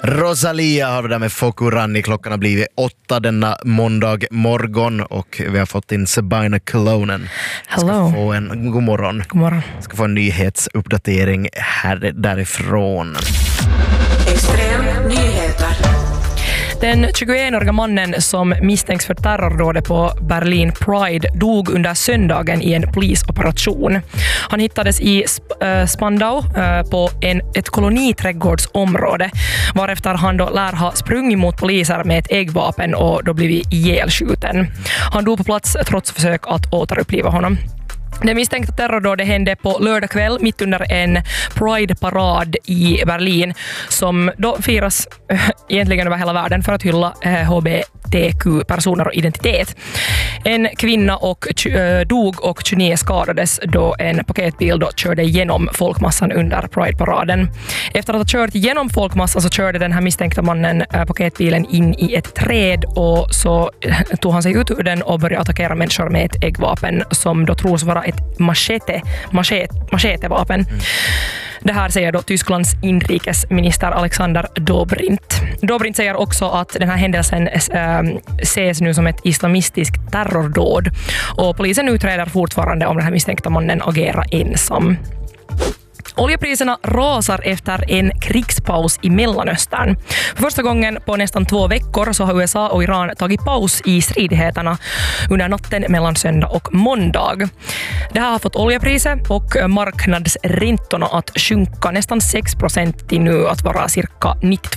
Rosalia har vi där med Fokurani. Klockan har blivit 8 denna måndag morgon och vi har fått in Sabina Kolonen. Hello. Ska få en god morgon. God morgon. Ska få en nyhetsuppdatering här därifrån. Extrem nyheter. Den 21-åriga mannen som misstänks för terrordådet på Berlin Pride dog under söndagen i en polisoperation. Han hittades i Spandau på ett koloniträdgårdsområde, varefter han då lär ha sprungit mot poliser med ett äggvapen och då blivit ihjälskjuten. Han dog på plats trots försök att återuppliva honom. Det misstänkta terrordådet hände på lördag kväll mitt under en Pride-parad i Berlin som då firas egentligen över hela världen för att hylla HBTQ-personer och identitet. En kvinna dog och 29 skadades då en paketbil då körde igenom folkmassan under Pride-paraden. Efter att ha kört igenom folkmassan så körde den här misstänkta mannen paketbilen in i ett träd och så tog han sig ut ur den och började attackera människor med ett äggvapen som då tros vara ett machetevapen. Det här säger då Tysklands inrikesminister Alexander Dobrindt. Dobrindt säger också att den här händelsen ses nu som ett islamistiskt terrordåd och polisen utreder fortfarande om den här misstänkta mannen agerar ensam. Oljepriserna rasar efter en krigspaus i Mellanöstern. För första gången på nästan 2 veckor så har USA och Iran tagit paus i stridigheterna under natten mellan söndag och måndag. Det här har fått oljepriset och marknadsräntorna att sjunka nästan 6% till nu att vara cirka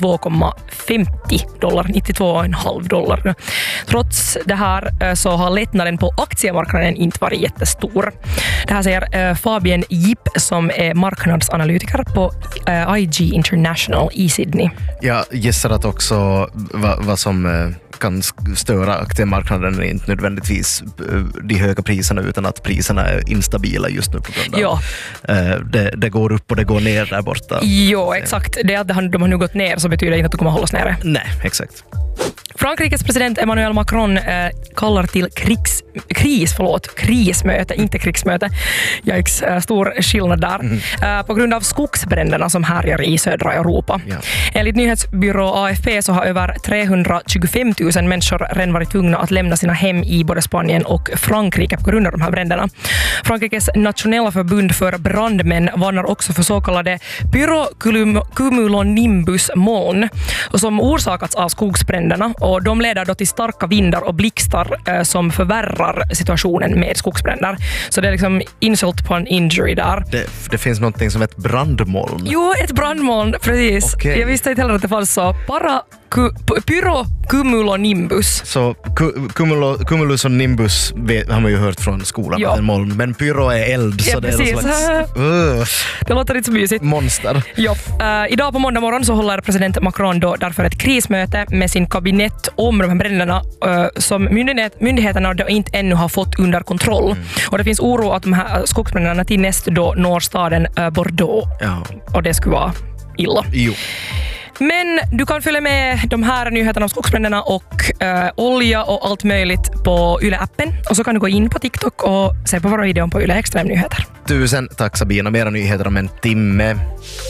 $92,50. Trots det här så har lättnaden på aktiemarknaden inte varit jättestor. Det här säger Fabian Jipp som är marknadsanalytiker på IG International i Sydney. Jag gissar att också vad som kan störa aktiemarknaden är inte nödvändigtvis de höga priserna utan att priserna är instabila just nu på grund av det går upp och det går ner där borta. Jo, exakt. Det att de har nu gått ner så betyder inte att de kommer hållas nere. Nej, exakt. Frankrikes president Emmanuel Macron kallar till krismöte, inte krigsmöte. Stor skillnad där. På grund av skogsbränderna som härjar i södra Europa. Ja. Enligt nyhetsbyrå AFP så har över 325 000 människor redan varit tvungna att lämna sina hem i både Spanien och Frankrike på grund av de här bränderna. Frankrikes nationella förbund för brandmän varnar också för så kallade pyrocumulonimbusmoln som orsakats av skogsbränderna. Och de leder då till starka vindar och blixtar som förvärrar situationen med skogsbränder. Så det är liksom insult på en injury där. Det finns någonting som ett brandmoln. Jo, ett brandmoln, precis. Okay. Jag visste inte heller att det fanns så. Pyrocumulonimbus. Så cumulus och nimbus har man ju hört från skolan att en moln. Men pyro är eld så det är någon slags... Det låter inte så mysigt. Monster. Ja. Idag på måndag morgon så håller president Macron då därför ett krismöte med sin kabinett om de här bränderna som myndigheterna då inte ännu har fått under kontroll. Och det finns oro att de här skogsbränderna till näst då når staden Bordeaux. Ja. Och det skulle vara illa. Jo. Men du kan följa med de här nyheterna om skogsbränderna och olja och allt möjligt på Yle-appen. Och så kan du gå in på TikTok och se på våra videon på Yle Extrem Nyheter. Tusen tack Sabina, mera nyheter om en timme.